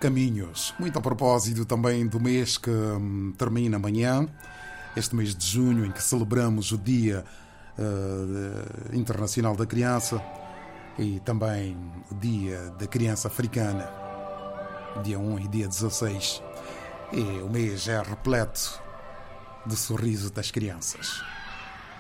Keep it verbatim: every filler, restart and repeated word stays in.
Caminhos. Muito a propósito também do mês que hum, termina amanhã, este mês de junho, em que celebramos o Dia uh, Internacional da Criança e também o Dia da Criança Africana, dia um e dia dezasseis. E o mês é repleto de sorriso das crianças.